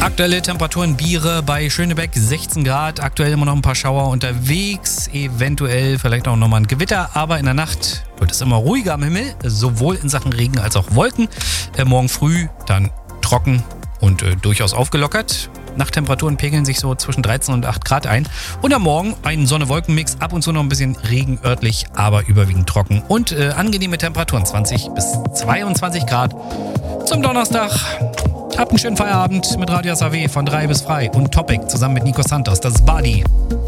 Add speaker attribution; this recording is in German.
Speaker 1: Aktuelle Temperaturen Biere bei Schönebeck 16 Grad, aktuell immer noch ein paar Schauer unterwegs, eventuell vielleicht auch nochmal ein Gewitter, aber in der Nacht wird es immer ruhiger am Himmel, sowohl in Sachen Regen als auch Wolken. Morgen früh dann trocken und durchaus aufgelockert. Nachttemperaturen pegeln sich so zwischen 13 und 8 Grad ein. Und am Morgen ein Sonne-Wolken-Mix, ab und zu noch ein bisschen Regen örtlich, aber überwiegend trocken. Und angenehme Temperaturen, 20 bis 22 Grad zum Donnerstag. Habt einen schönen Feierabend mit Radio SAW von 3 bis frei und Topic zusammen mit Nico Santos. Das ist Buddy.